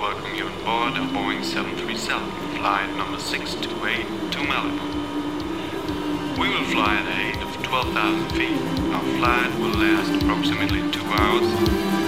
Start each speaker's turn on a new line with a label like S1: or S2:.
S1: welcome you on board a Boeing 737, flight number 628 to Malibu. We will fly at a height of 12,000 feet. Our flight will last approximately 2 hours.